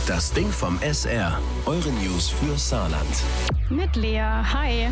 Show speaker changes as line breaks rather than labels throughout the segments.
Das Ding vom SR. Eure News für Saarland.
Mit Lea. Hi.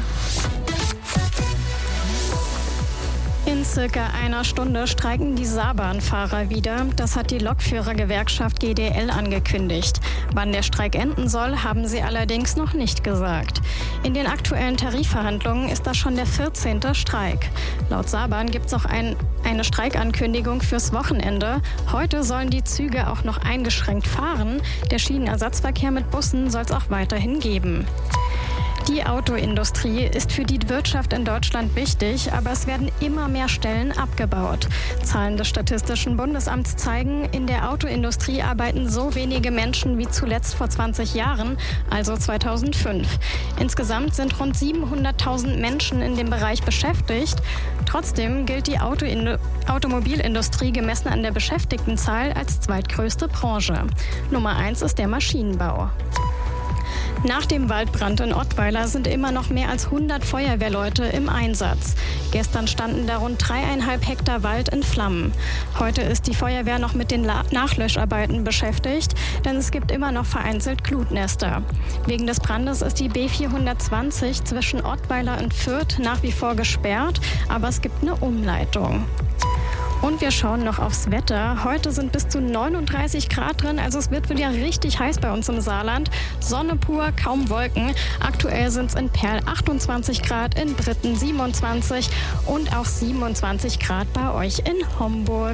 In circa einer Stunde streiken die Saarbahnfahrer wieder. Das hat die Lokführergewerkschaft GDL angekündigt. Wann der Streik enden soll, haben sie allerdings noch nicht gesagt. In den aktuellen Tarifverhandlungen ist das schon der 14. Streik. Laut Saarbahn gibt es auch eine Streikankündigung fürs Wochenende. Heute sollen die Züge auch noch eingeschränkt fahren. Der Schienenersatzverkehr mit Bussen soll es auch weiterhin geben. Die Autoindustrie ist für die Wirtschaft in Deutschland wichtig, aber es werden immer mehr Stellen abgebaut. Zahlen des Statistischen Bundesamts zeigen, in der Autoindustrie arbeiten so wenige Menschen wie zuletzt vor 20 Jahren, also 2005. Insgesamt sind rund 700.000 Menschen in dem Bereich beschäftigt. Trotzdem gilt die Automobilindustrie gemessen an der Beschäftigtenzahl als zweitgrößte Branche. Nummer 1 ist der Maschinenbau. Nach dem Waldbrand in Ottweiler sind immer noch mehr als 100 Feuerwehrleute im Einsatz. Gestern standen da rund 3,5 Hektar Wald in Flammen. Heute ist die Feuerwehr noch mit den Nachlöscharbeiten beschäftigt, denn es gibt immer noch vereinzelt Glutnester. Wegen des Brandes ist die B420 zwischen Ottweiler und Fürth nach wie vor gesperrt, aber es gibt eine Umleitung. Und wir schauen noch aufs Wetter. Heute sind bis zu 39 Grad drin, also es wird wieder richtig heiß bei uns im Saarland. Sonne pur, kaum Wolken. Aktuell sind es in Perl 28 Grad, in Britten 27 und auch 27 Grad bei euch in Homburg.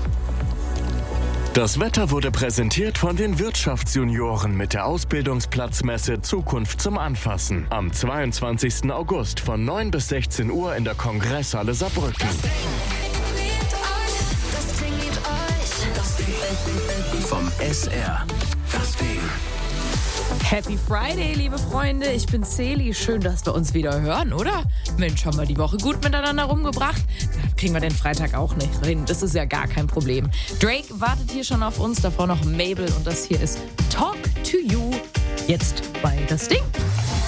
Das Wetter wurde präsentiert von den Wirtschaftsjunioren mit der Ausbildungsplatzmesse Zukunft zum Anfassen. Am 22. August von 9 bis 16 Uhr in der Kongresshalle Saarbrücken.
Vom SR. Das Ding.
Happy Friday, liebe Freunde. Ich bin Celi. Schön, dass wir uns wieder hören, oder? Mensch, haben wir die Woche gut miteinander rumgebracht? Dann kriegen wir den Freitag auch nicht hin. Das ist ja gar kein Problem. Drake wartet hier schon auf uns. Davor noch Mabel. Und das hier ist Talk to You. Jetzt bei Das Ding.